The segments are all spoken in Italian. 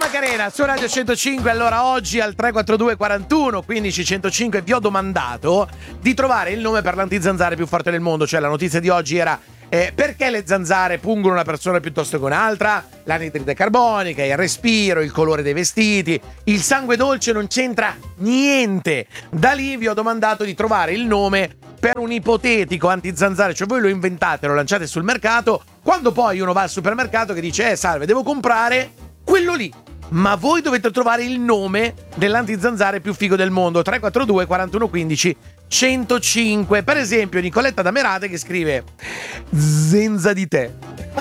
Rock Arena su Radio 105. Allora oggi al 342 41 15 105 vi ho domandato di trovare il nome per l'antizanzare più forte del mondo. Cioè la notizia di oggi era perché le zanzare pungono una persona piuttosto che un'altra, l'anidride carbonica, il respiro, il colore dei vestiti, il sangue dolce non c'entra niente. Da lì vi ho domandato di trovare il nome per un ipotetico antizanzare, cioè voi lo inventate, lo lanciate sul mercato, quando poi uno va al supermercato che dice salve, devo comprare quello lì. Ma voi dovete trovare il nome dell'antizanzare più figo del mondo. 342 41 15 105. Per esempio Nicoletta da Merate che scrive Zenza di te.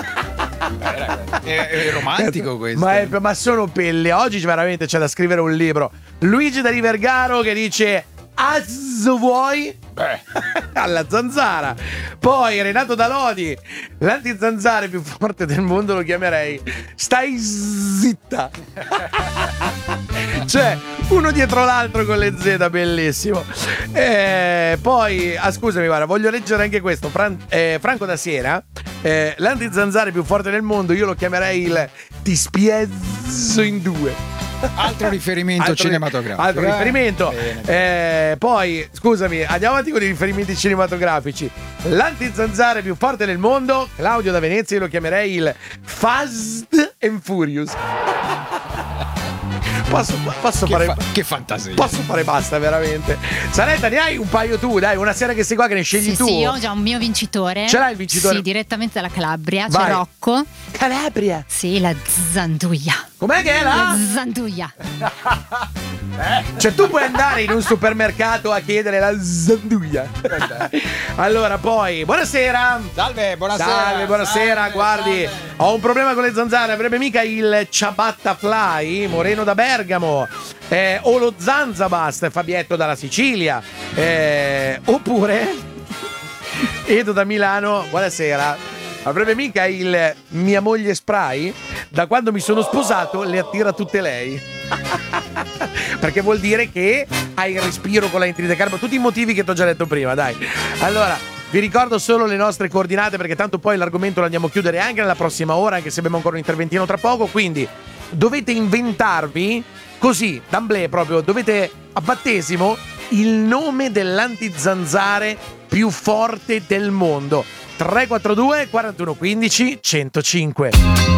È romantico questo. Ma sono pelle. Oggi veramente c'è da scrivere un libro. Luigi da Rivergaro che dice Azzo vuoi? Alla zanzara. Poi Renato da Lodi, l'antizanzare più forte del mondo lo chiamerei Stai zitta. Cioè uno dietro l'altro con le Z, bellissimo. Poi scusami, guarda, voglio leggere anche questo. Franco da Siena, l'antizanzare più forte del mondo io lo chiamerei il Ti spiezzo in due. Altro riferimento cinematografico. Altro riferimento. Poi, scusami, andiamo avanti con i riferimenti cinematografici. L'antizanzare più forte del mondo, Claudio da Venezia, io lo chiamerei il Fast and Furious. Posso fare che fantasia. Posso fare basta, veramente. Saretta, ne hai un paio tu, dai, una sera che sei qua che ne scegli tu. Sì, io ho già un mio vincitore. Ce l'hai il vincitore? Sì, direttamente dalla Calabria. Vai. C'è Rocco. Calabria. Sì, la zanduia. Com'è che è La zanduia. Cioè tu puoi andare in un supermercato a chiedere la zanduia. Allora poi buonasera. Salve, buonasera. Salve, buonasera. Salve, Guardi, salve. ho un problema con le zanzare. Avrebbe mica il ciabatta fly Moreno da Bergamo, o lo zanzabast Fabietto dalla Sicilia, oppure Edo da Milano. Buonasera. Avrebbe mica il mia moglie spray? Da quando mi sono sposato le attira tutte lei. Perché vuol dire che hai il respiro con la anidride carbonica. Tutti i motivi che ti ho già detto prima, dai. Allora, vi ricordo solo le nostre coordinate, perché tanto poi l'argomento lo andiamo a chiudere anche nella prossima ora, anche se abbiamo ancora un interventino tra poco. Quindi dovete inventarvi così, d'amblè proprio, dovete a battesimo il nome dell'antizanzare più forte del mondo. 342 41 15 105.